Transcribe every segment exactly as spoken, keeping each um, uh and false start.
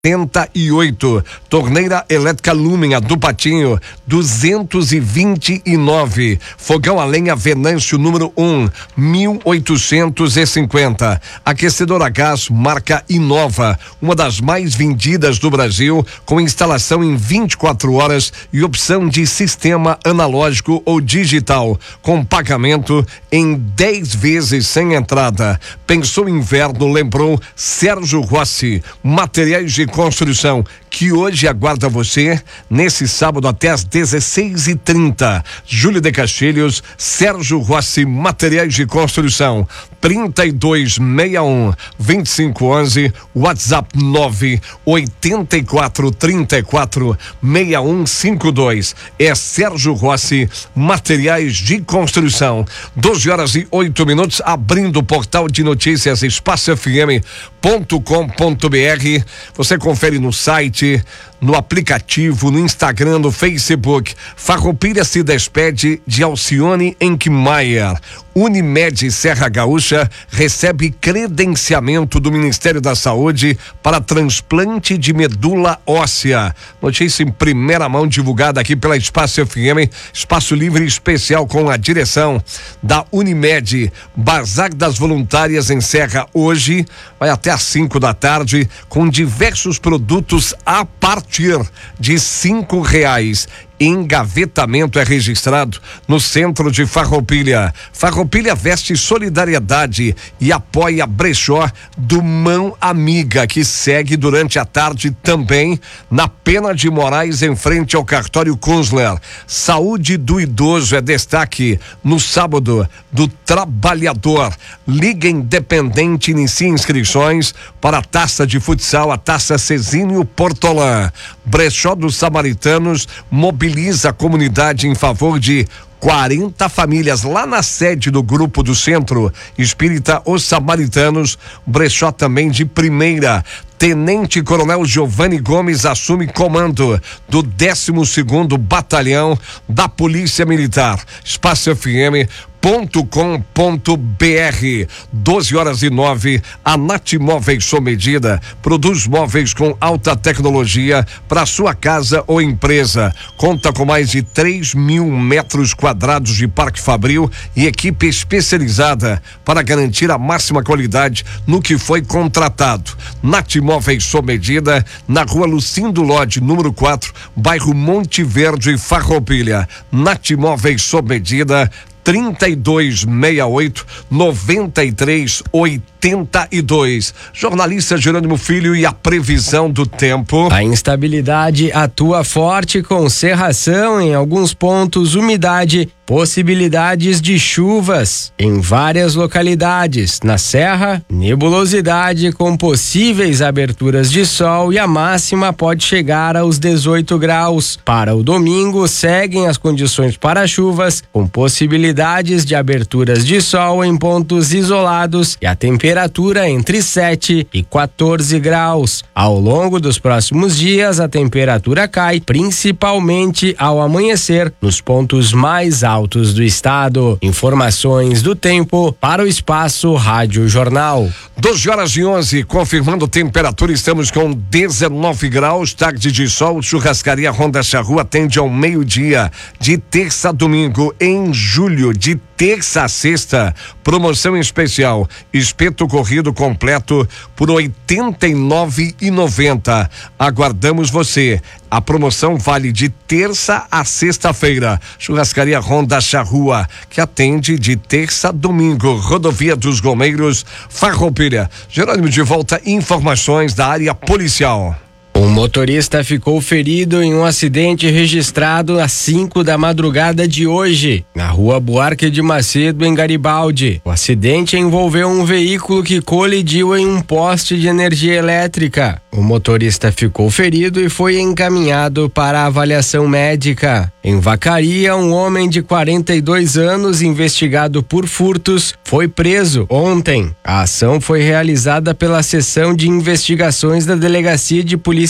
setenta e oito. Torneira elétrica Lumen, a do Patinho, duzentos e vinte e nove. Fogão a lenha Venâncio número um, mil oitocentos e cinquenta. Aquecedor a gás marca Inova, uma das mais vendidas do Brasil, com instalação em vinte e quatro horas e opção de sistema analógico ou digital, com pagamento em dez vezes sem entrada. Pensou em inverno, lembrou Sérgio Rossi, materiais de construção, que hoje aguarda você nesse sábado até às dezesseis e trinta. Júlio de Castilhos, Sérgio Rossi, materiais de construção, trinta e dois sessenta e um, vinte e cinco onze, WhatsApp nove oitenta e quatro, trinta e quatro, sessenta e um cinquenta e dois. É Sérgio Rossi, materiais de construção. doze horas e oito minutos, abrindo o portal de notícias espaço f m ponto com ponto b r. Você confere no site, no aplicativo, no Instagram, no Facebook. Farroupilha se despede de Alcione Enkmeier. Unimed Serra Gaúcha recebe credenciamento do Ministério da Saúde para transplante de medula óssea. Notícia em primeira mão divulgada aqui pela Espaço F M, espaço livre especial com a direção da Unimed. Bazar das Voluntárias encerra hoje, vai até às cinco da tarde, com diversos produtos a partir de cinco reais. Engavetamento é registrado no centro de Farroupilha. Farroupilha veste solidariedade e apoia Brechó do Mão Amiga, que segue durante a tarde também na Pena de Moraes, em frente ao cartório Kunzler. Saúde do idoso é destaque no sábado do trabalhador. Liga Independente inicia inscrições para a taça de futsal, a taça Cezinho Portolã. Brechó dos Samaritanos mobiliza a comunidade em favor de quarenta famílias lá na sede do grupo do Centro Espírita Os Samaritanos. Brechó também de primeira. Tenente Coronel Giovanni Gomes assume comando do décimo segundo Batalhão da Polícia Militar. Espaço F M ponto com ponto b r. doze horas e nove. A Nath Móveis sob medida produz móveis com alta tecnologia para sua casa ou empresa. Conta com mais de três mil metros quadrados de parque fabril e equipe especializada para garantir a máxima qualidade no que foi contratado. Nath Móveis sob medida, na rua Lucindo Lodi, número quatro, bairro Monte Verde, Farroupilha. Nath Móveis sob medida, trinta e dois sessenta e oito, noventa e três oitenta e dois. Jornalista Jerônimo Filho e a previsão do tempo. A instabilidade atua forte com cerração em alguns pontos, umidade, possibilidades de chuvas em várias localidades. Na Serra, nebulosidade com possíveis aberturas de sol e a máxima pode chegar aos dezoito graus. Para o domingo, seguem as condições para chuvas, com possibilidades de aberturas de sol em pontos isolados e a temperatura entre sete e quatorze graus. Ao longo dos próximos dias, a temperatura cai, principalmente ao amanhecer, nos pontos mais altos do estado. Informações do tempo para o Espaço Rádio Jornal. doze horas e onze, confirmando temperatura, estamos com dezenove graus, tarde de sol. Churrascaria Ronda Charrua atende ao meio-dia, de terça a domingo, em julho, de terça a sexta, promoção especial, espeto corrido completo por oitenta e nove reais e noventa centavos. Aguardamos você. A promoção vale de terça a sexta-feira. Churrascaria Ronda Charrua, que atende de terça a domingo. Rodovia dos Gomeiros, Farroupilha. Jerônimo de volta, informações da área policial. Um motorista ficou ferido em um acidente registrado às cinco da madrugada de hoje, na rua Buarque de Macedo, em Garibaldi. O acidente envolveu um veículo que colidiu em um poste de energia elétrica. O motorista ficou ferido e foi encaminhado para avaliação médica. Em Vacaria, um homem de quarenta e dois anos, investigado por furtos, foi preso ontem. A ação foi realizada pela Seção de Investigações da Delegacia de Polícia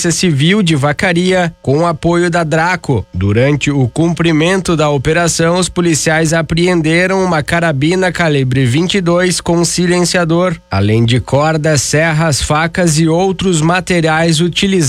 Polícia Civil de Vacaria, com apoio da Draco. Durante o cumprimento da operação, os policiais apreenderam uma carabina calibre vinte e dois com silenciador, além de cordas, serras, facas e outros materiais utilizados